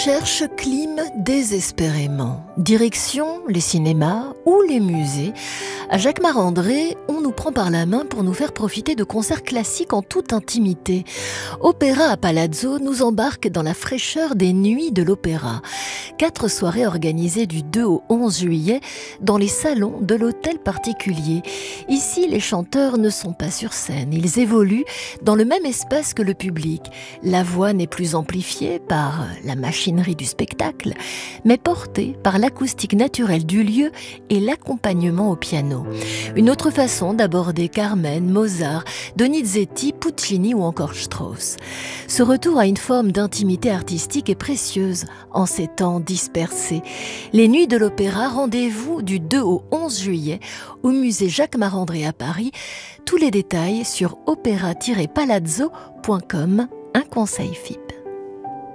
Cherche clim désespérément. Direction les cinémas ou les musées. À Jacquemart-André, on nous prend par la main pour nous faire profiter de concerts classiques en toute intimité. Opéra à Palazzo nous embarque dans la fraîcheur des nuits de l'opéra. 4 soirées organisées du 2 au 11 juillet dans les salons de l'hôtel particulier. Ici, les chanteurs ne sont pas sur scène. Ils évoluent dans le même espace que le public. La voix n'est plus amplifiée par la machinerie du spectacle, mais portée par l'acoustique naturelle du lieu et l'accompagnement au piano. Une autre façon d'aborder Carmen, Mozart, Donizetti, Puccini ou encore Strauss. Ce retour à une forme d'intimité artistique est précieuse en ces temps dispersés. Les Nuits de l'Opéra, rendez-vous du 2 au 11 juillet au musée Jacquemart-André à Paris. Tous les détails sur opéra-palazzo.com, un conseil FIP.